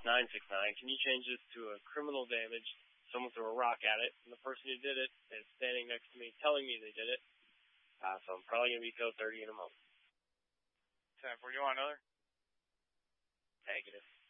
969. Can you change this to a criminal damage? Someone threw a rock at it, and the person who did it is standing next to me telling me they did it. So I'm probably going to be code 30 in a moment. 10-4, you want another? Negative.